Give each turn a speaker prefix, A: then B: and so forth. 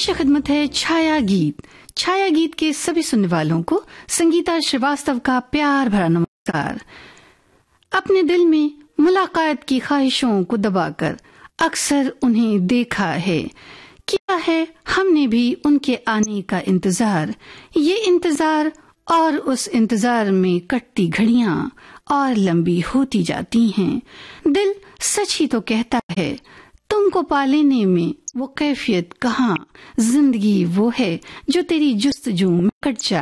A: पेश खिदमत है छाया गीत। छाया गीत के सभी सुनने वालों को संगीता श्रीवास्तव का प्यार भरा नमस्कार। अपने दिल में मुलाकात की ख्वाहिशों को दबाकर अक्सर उन्हें देखा है, किया है हमने भी उनके आने का इंतजार। ये इंतजार और उस इंतजार में कटती घड़ियां और लंबी होती जाती हैं। दिल सच ही तो कहता है, तुमको पा लेने में वो कैफियत कहाँ। जिंदगी वो है जो तेरी जुस्तजू में कट जाए।